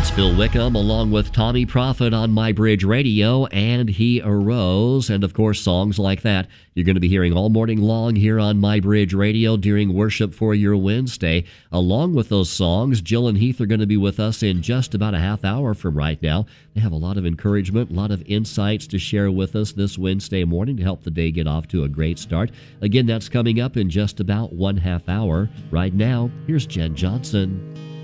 It's Phil Wickham along with Tommy Prophet on My Bridge Radio, and He Arose, and of course songs like that you're going to be hearing all morning long here on My Bridge Radio during Worship for Your Wednesday. Along with those songs, Jill and Heath are going to be with us in just about a half hour from right now. They have a lot of encouragement, a lot of insights to share with us this Wednesday morning to help the day get off to a great start. Again, that's coming up in just about one half hour. Right now, here's Jen Johnson.